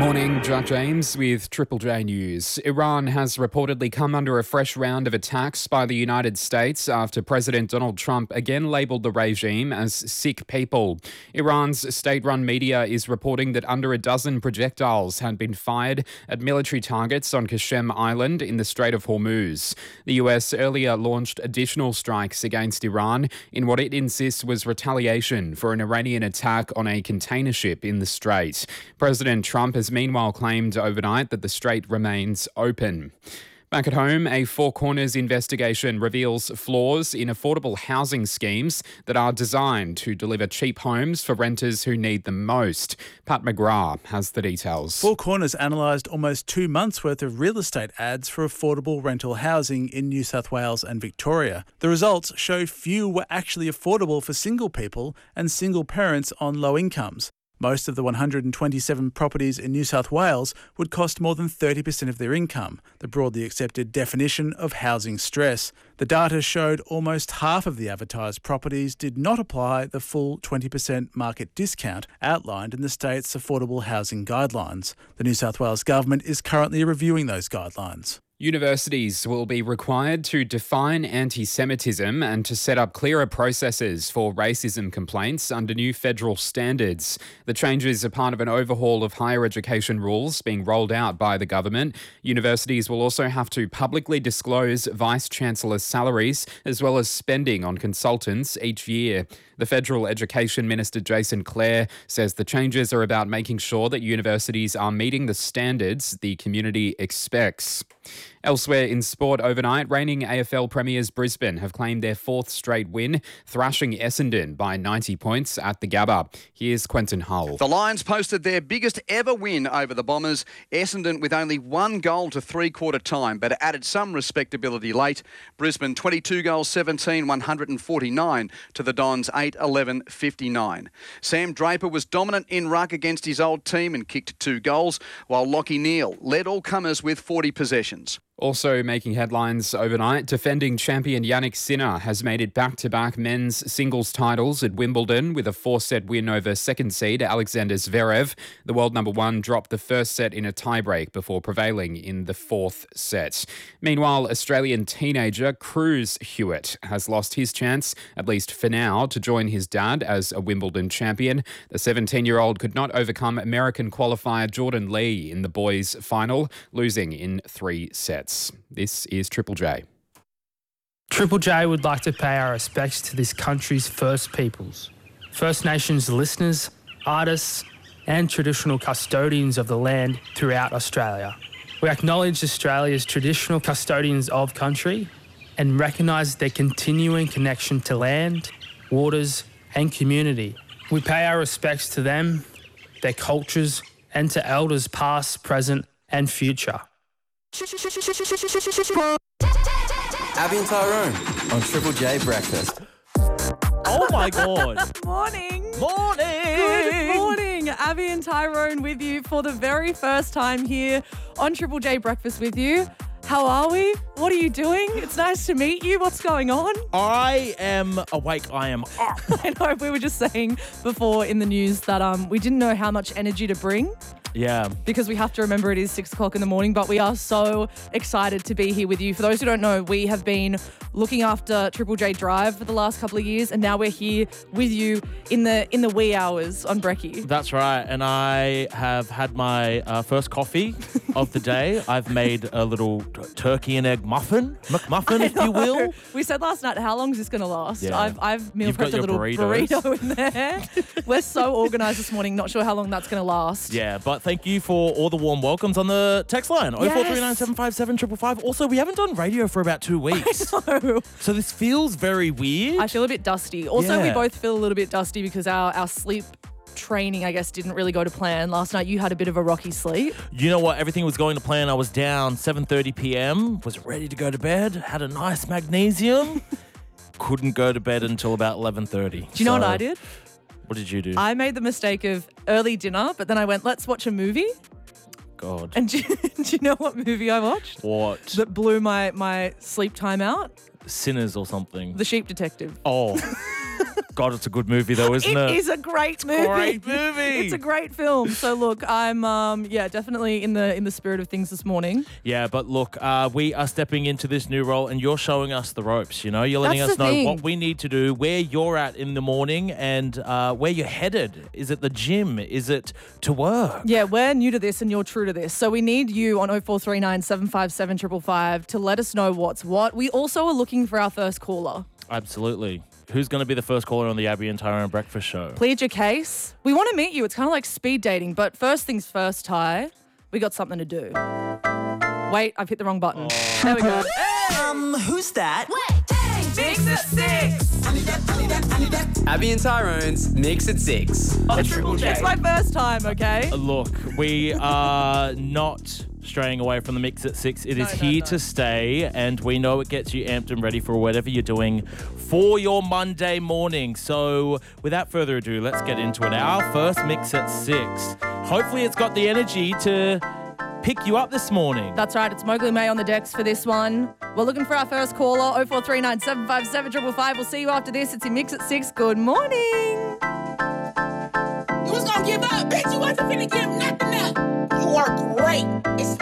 Morning, Jack James with Triple J News. Iran has reportedly come under a fresh round of attacks by the United States after President Donald Trump again labelled the regime as sick people. Iran's state-run media is reporting that under a dozen projectiles had been fired at military targets on Qasem Island in the Strait of Hormuz. The US earlier launched additional strikes against Iran in what it insists was retaliation for an Iranian attack on a container ship in the Strait. President Trump has meanwhile claimed overnight that the strait remains open. Back at home, a Four Corners investigation reveals flaws in affordable housing schemes that are designed to deliver cheap homes for renters who need them most. Pat McGrath has the details. Four Corners analysed almost 2 months' worth of real estate ads for affordable rental housing in New South Wales and Victoria. The results show few were actually affordable for single people and single parents on low incomes. Most of the 127 properties in New South Wales would cost more than 30% of their income, the broadly accepted definition of housing stress. The data showed almost half of the advertised properties did not apply the full 20% market discount outlined in the state's affordable housing guidelines. The New South Wales government is currently reviewing those guidelines. Universities will be required to define anti-Semitism and to set up clearer processes for racism complaints under new federal standards. The changes are part of an overhaul of higher education rules being rolled out by the government. Universities will also have to publicly disclose vice-chancellors' salaries as well as spending on consultants each year. The Federal Education Minister Jason Clare says the changes are about making sure that universities are meeting the standards the community expects. Elsewhere in sport overnight, reigning AFL premiers Brisbane have claimed their fourth straight win, thrashing Essendon by 90 points at the Gabba. Here's Quentin Hull. The Lions posted their biggest ever win over the Bombers. Essendon with only one goal to three-quarter time, but added some respectability late. Brisbane 22 goals, 17, 149 to the Dons 8, 11, 59. Sam Draper was dominant in ruck against his old team and kicked 2 goals, while Lachie Neale led all comers with 40 possessions. Also making headlines overnight, defending champion Yannick Sinner has made it back-to-back men's singles titles at Wimbledon with a 4-set win over second seed Alexander Zverev. The world number one dropped the first set in a tiebreak before prevailing in the fourth set. Meanwhile, Australian teenager Cruz Hewitt has lost his chance, at least for now, to join his dad as a Wimbledon champion. The 17-year-old could not overcome American qualifier Jordan Lee in the boys' final, losing in 3 sets. This is Triple J. Triple J would like to pay our respects to this country's First Peoples, First Nations listeners, artists and traditional custodians of the land throughout Australia. We acknowledge Australia's traditional custodians of country and recognise their continuing connection to land, waters and community. We pay our respects to them, their cultures and to elders past, present and future. Abby and Tyrone on Triple J Breakfast. Oh my God. Morning. Morning. Good morning. Abby and Tyrone with you for the very first time here on Triple J Breakfast with you. How are we? What are you doing? It's nice to meet you. What's going on? I am awake. I am up. I know we were just saying before in the news that we didn't know how much energy to bring. Yeah. Because we have to remember it is 6 o'clock in the morning, but we are so excited to be here with you. For those who don't know, we have been looking after Triple J Drive for the last couple of years, and now we're here with you in the wee hours on Brekkie. That's right. And I have had my first coffee of the day. I've made a little turkey and egg muffin, McMuffin, if you will. We said last night, how long is this going to last? Yeah. I've meal You've got prepped a your little burritos. burrito in there. We're so organised this morning, not sure how long that's going to last. Yeah, but thank you for all the warm welcomes on the text line, Yes. 0439 757 555. Also, we haven't done radio for about 2 weeks. I know. So this feels very weird. I feel a bit dusty. Also, we Yeah. both feel a little bit dusty because our sleep training, I guess, didn't really go to plan. Last night you had a bit of a rocky sleep. You know what? Everything was going to plan. I was down 7:30 p.m., was ready to go to bed, had a nice magnesium, couldn't go to bed until about 11:30. Do you know what I did? What did you do? I made the mistake of early dinner, but then I went, let's watch a movie. God. And do you know what movie I watched? What? That blew my sleep time out? Sinners or something. The Sheep Detective. Oh. God, it's a good movie though, isn't it? It is a great movie. Great movie. It's a great film. So look, I'm definitely in the spirit of things this morning. Yeah, but look, we are stepping into this new role and you're showing us the ropes, you know? You're letting That's us the know thing. what we need to do, where you're at in the morning and where you're headed. Is it the gym? Is it to work? Yeah, we're new to this and you're true to this. So we need you on 0439 757 555 to let us know what's what. We also are looking for our first caller. Absolutely. Who's going to be the first caller on the Abby and Tyrone Breakfast Show? Plead your case. We want to meet you. It's kind of like speed dating, but first things first, Ty, we got something to do. Wait, I've hit the wrong button. There we go. Who's that? Mix at 6. Abby and Tyrone's Mix at 6. It's my first time, okay? Look, we are not straying away from the Mix at 6. It is here to stay, and we know it gets you amped and ready for whatever you're doing for your Monday morning. So without further ado, let's get into it. Our first Mix at 6. Hopefully it's got the energy to pick you up this morning. That's right, it's Mowgli May on the decks for this one. We're looking for our first caller, 0439 757 555. We'll see you after this. It's your Mix at 6. Good morning. You was gonna give up, bitch. You wasn't finna give nothing up. You are great. It's